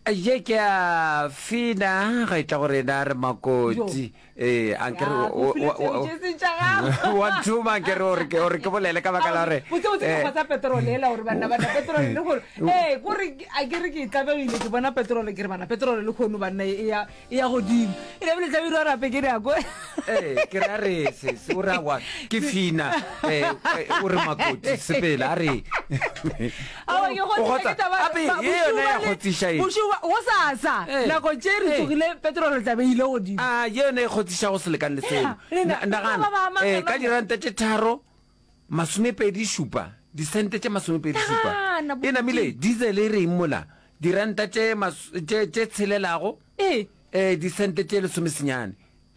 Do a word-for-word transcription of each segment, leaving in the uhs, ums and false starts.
ye ke a fina ga itla gore na re makoti eh ankere wa tuma ke re ke re ke bolele ka baka la re botse botse go tsa petrol ela gore bana bana petrol le gore eh gore a ke re ke tlabile ke bona petrol ke re bana petrol le khono bana ya ya godimo ile bile tla biro rape ke re go eh ke ra re se se ora wa ke fina eh o re makoti sepela re awa ke go tsa ba ape ye yona ya go tsisha e o sa sa la go tsere tsogile petrol tla be ile godimo ah ye yona e go tsisha go selekane se ndagana eh ka diranta tse tharo masomepedi shupa di sente tse masomepedi shupa e namile diesel e re immola diranta tse tse tse tselelago eh eh di sente tse le somesenyane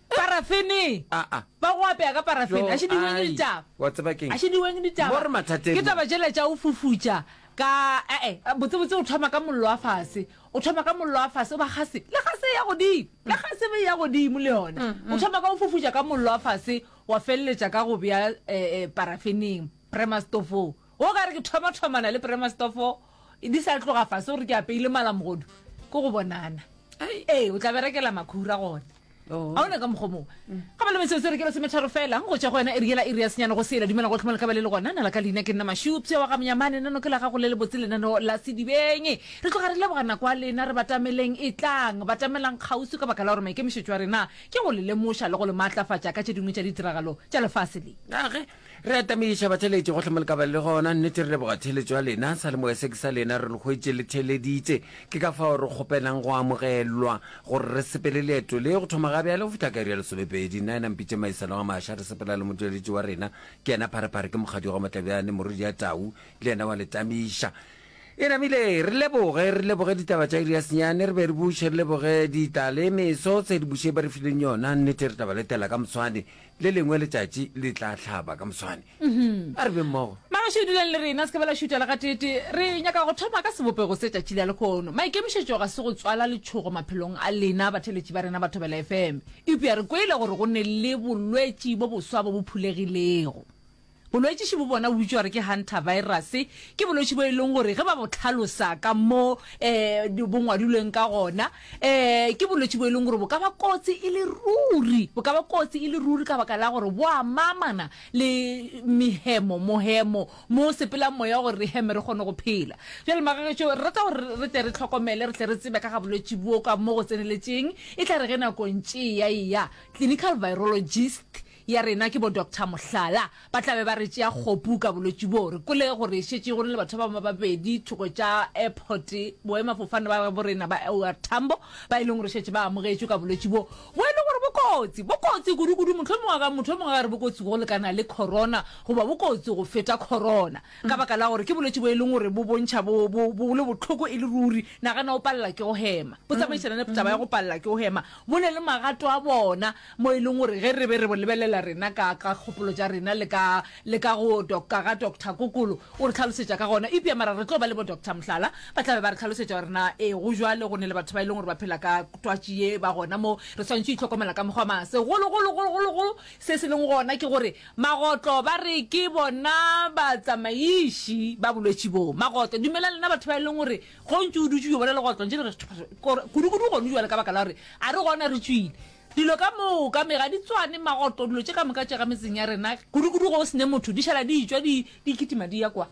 parafini ah ah ba go apea ka parafini a she di weng ditaba wa tseba keng a she di weng ditaba mo re mathateng ke taba jela tsa o fufuja ka eh botse botse o thoma ka mollo wa fase o thoma ka mollo wa fase o ba gase le gase ya godimo le gase be ya godimo le yona o thoma ka o fufuja ka mollo wa fase wa felletsa ka go bya eh parafining premastofo o ga re ke thoma thomana le premastofo di sa tloga fase o re ke apeile mala mogodu go go bonana eh o tla berekela makhura gona oh a ona ka mogomo ga ba le metse se re ke le semetharo fela go tša go ena e riela area senyana go sela dimela go tlhomela ka ba le le gona nna la ka lena ke nna mashupse wa ga mnyamane nno ke la ga go le le botse lena no la sidibeng re tlo ga re le bogana kwa lena re batameleng e tlang batamelang khausu ka baka la gore maikemišetšo wa rena ke go le lemoša le go le maatlafatša ka tše dingwe tša ditiragalo tša lefase le age re atameiša batheletše go tlhomela ka ba le gona nnete re le bogatheletšo wa lena sa le moeseke sa lena re le hwetše le theleditše ke ka fao re kgopelang go amogelwa gore re sepele leeto le go thoma gabe ya le go fitha ka ria lesomepedi nna ena mpitše maisano ga maša re sepela le motsweletši wa rena ke ena pharephare ke mokgadi wa matlabeane morudi ya tau le ena wa letamiša e namile re leboge re leboge ditaba tša iri ya senyane re be re buše re leboge ditale meso tse di buše ba re fileng yona nnete re taba letela ka moswane le lengwe letšatši le tla tlhaba ka moswane a re be mmogo mašuduleng le rena se ka bela šutela ga tete re nyaka go thoma ka sebopego se tšatši le ya lekgono maikemišetšo ga se go tswala letšhogo maphelong a lena batheletši ba rena batho bela F M epea re kwele gore go ne le bolwetši bo boswa bo bo phulegilego bolwetši bo bona o bitswa re ke hunter virus ke bolwetši bo e leng gore ge ba bo tlhalosa ka mo eh bongwaduleng ka gona eh ke bolwetši bo e leng gore bo ka ba kotsi e le ruri bo ka ba kotsi e le ruri ka baka la gore bo a mamana le mihemo mohemo mo sepela moya gore re heme re gone go phela jale magagešo re rata gore re tle re tlhokomele re tle re tsebe ka ga bolwetši bo ka mo go tseneletseng e tla re ge nako ntše ya ya clinical virologist ya rena ke bo Doctor Mohlala ba tlabe ba re tšea kgopu ka bolwetši bo re kole gore šetše go le batho ba ba babedi thoko tša airport boemafofane ba bo rena ba O R Tambo ba ile gore šetše ba amogetšwe ka bolwetši bo bo ile gore bokotsi bokotsi kudu-kudu mohlomongwe ka motho mongwe ga re bokotsi go lekana le corona goba bokotsi go feta corona ka baka la gore ke bolwetši bo e leng gore bo bontšha bo le botlhoko e le ruri nagana o palela ke go hema bo tsamaišana le taba ya go palela ke go hema bo ne le magato a bona mo e leng gore ge re be re bo lebelela rena ka ka kgopolo tša rena le ka le ka go doctor ga Doctor Kokolo o re tlhalosetša ka gona ipia mara re tlo ba le bo Doctor Mohlala ba tlabe ba re tlhalosetša rena e go jwale go ne le batho ba ile gore ba phela ka twatši ye ba gona mo re swantse itlhokomela ka mokgwa mase golo golo golo golo golo se se leng gona ke gore magotlo ba re ke bona ba tsamaiši ba bolwetši bo magotlo dumela lena batho ba ile gore go ntse o dutse yo bona le gotlo ntse re kudu-kudu gone jwale ka baka la gore a re gona re tswile dilo ka mo ka mega di tswane magoto dilo tše ka moka tša ga metseng ya rena kudu-kudu go sene motho di šala di itswa di kitima di ya kwa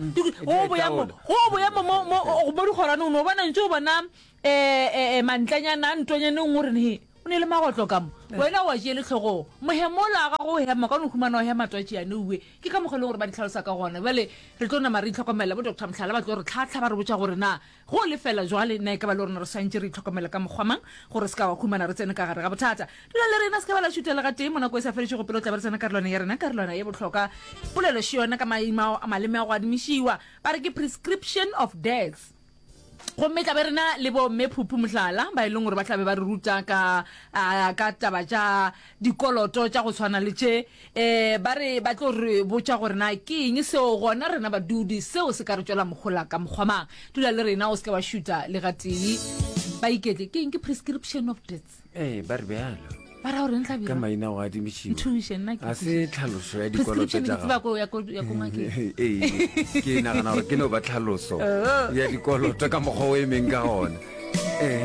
go bo ya mo mo dikgorane o ne o bona ntse o bona um mantlanyana ntwanyaneng gore ne o ne le magotlo ka mo wena wa tšee letlhogo mohemola ga go hema ka no humana o hema twatši yane uwe ke ka mokgwa le gore ba di tlhalosa ka gona bale re tlo nama re itlhokomela bo Doctor Mohlala ba tlo re tlhatlha ba re botša gore na go le fela jwale nna e ka ba le gore re swantse re itlhokomela ka mokgwamang gore se ka wa humana re tsene ka gare ga bothata dula le rena se ka ba la šutela ga teng monako e sa feditše go pele o tla ba re tsena karolwana ya rena karolwana ye botlhoka polelo še yona ka maima a maleme a go adimišiwa ba re ke prescription of deaths gomme tla be rena le bo mme Phuphu Mohlala ba e leng gore ba tlabe ba re ruta ka ka taba tša dikoloto tša go tshwana le tše um ba re ba tlo re botša gore na ke eng seo gona rena badudi seo se ka re tswela mogola ka mokgwamang dula le rena o se ka wa šuta le gatee ba iketle ke eng ke prescription of deaths eh ba re bjalo bara gore ntla ka maina go adimišiwa nthuše nna a se tlhaloso ya dikoloto tša gago ya ko ngakeng ee ke nagana gore ke no ba tlhaloso ya dikoloto ka mokgwa o emeng ka gona eh